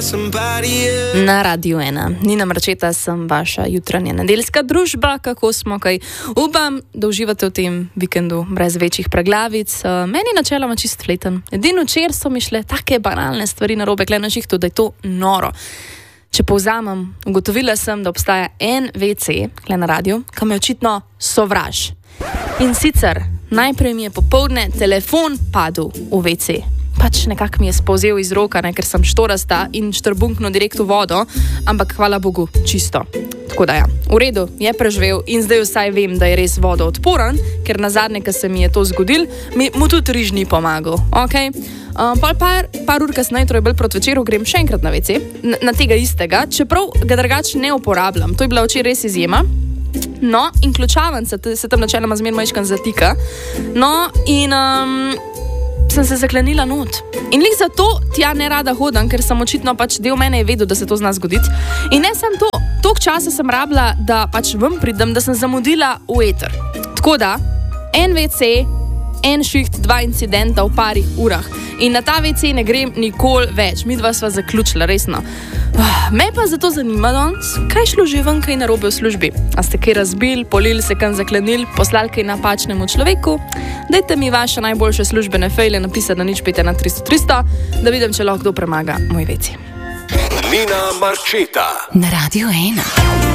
Na Radiu 1. Nina Marčeta, sem vaša jutranja nedeljska družba. Kako smo, kaj? Upam, da uživate v tem vikendu brez večjih preglavic. Meni načeloma čist fleten. Edino včeraj so mi šle take banalne stvari narobe, glede na šihtu, da je to noro. Če povzamem, ugotovila sem, da obstaja en WC, glede na radiju, ki me očitno sovraž. In sicer, najprej mi je popoldne telefon padel v WC. Pač nekako mi je spolzel iz roka, ker sem štorasta in štrbunknil direkt v vodo, ampak hvala Bogu, čisto. Tako da ja, v redu, je preživel in zdaj vsaj vem, da je res vodoodporen, ker nazadnje, ko se mi je to zgodil, mu tudi riž ni pomagal, okej? Par ur kasneje, torej bolj proti večeru, grem še enkrat na WC, na tega istega, čeprav ga drugače ne uporabljam. To je bila včeraj res izjema. No, in ključavanca se tam načeloma zmer majčkan zatika. No, in sem se zaklenila not. In lih zato tja ne rada hodim, ker sem očitno pač del mene je vedel, da se to zna zgoditi. In ne sem to, toliko časa sem rabila, da pač ven pridem, da sem zamudila v eter. Tako da, en WC, en šiht, 2 incidenta v parih urah. In na ta WC ne grem nikoli več. Midva sva zaključila, resno. Me pa zato zanima danes, kaj šlo že ven kaj narobe v službi. A ste kaj razbil, polili se kam zaklenil, poslali kaj napačnemu človeku? Dajte mi vaše najboljše službene fejle napisati na 0,5 na 300, da vidim, če lahko kdo premaga moj WC. Nina Marčeta na Radiu 1.